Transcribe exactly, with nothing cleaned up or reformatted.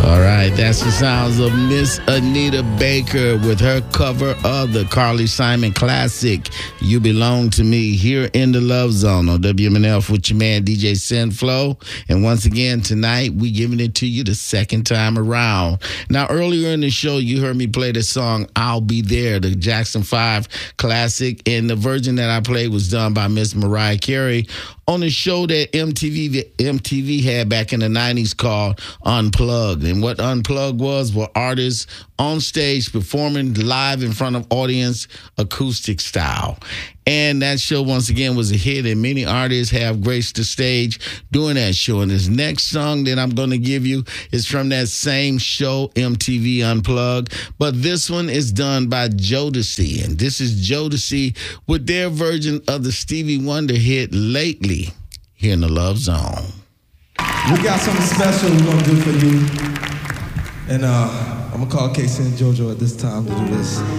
All right, that's the sounds of Miss Anita Baker with her cover of the Carly Simon classic, You Belong to Me, here in the Love Zone on W M N F with your man D J Sinflow. And once again, tonight, we giving it to you the second time around. Now, earlier in the show, you heard me play the song, I'll Be There, the Jackson five classic. And the version that I played was done by Miss Mariah Carey on a show that M T V M T V had back in the nineties called Unplugged. And what Unplugged was were artists on stage performing live in front of audience, acoustic style. And that show, once again, was a hit, and many artists have graced the stage doing that show. And this next song that I'm going to give you is from that same show, M T V Unplugged. But this one is done by Jodeci. And this is Jodeci with their version of the Stevie Wonder hit Lately here in the Love Zone. We got something special we're going to do for you. And uh, I'm going to call Casey and JoJo at this time to do this.